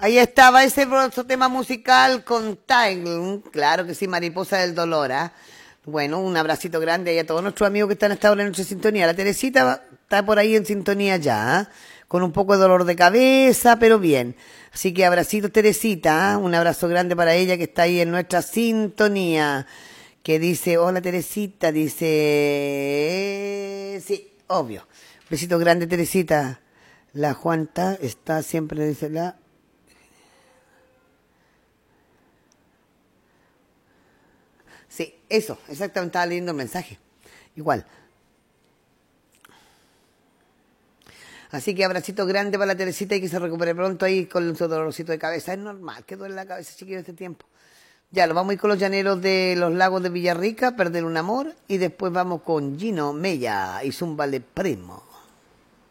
Ahí estaba ese otro tema musical con Time, claro que sí, Mariposa del Dolor, ¿ah? Bueno, un abracito grande ahí a todos nuestros amigos que están hasta ahora en nuestra sintonía. La Teresita está por ahí en sintonía ya, ¿ah? Con un poco de dolor de cabeza, pero bien. Así que abracito Teresita, ¿ah? Un abrazo grande para ella que está ahí en nuestra sintonía. Que dice, hola Teresita, dice, sí, obvio. Besito grande Teresita. La Juanta está siempre, dice la... Sí, eso, exactamente, estaba leyendo el mensaje. Igual. Así que abracito grande para la Teresita y que se recupere pronto ahí con su dolorcito de cabeza. Es normal que duele la cabeza, chiquillo, este tiempo. Ya, lo vamos a ir con los llaneros de los lagos de Villarrica, Perder un amor, y después vamos con Gino Mella y Zúmbale Primo.